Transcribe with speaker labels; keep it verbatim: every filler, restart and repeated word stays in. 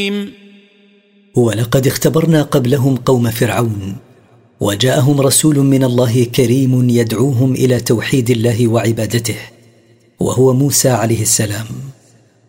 Speaker 1: ولقد اختبرنا قبلهم قوم فرعون، وجاءهم رسول من الله كريم يدعوهم إلى توحيد الله وعبادته، وهو موسى عليه السلام.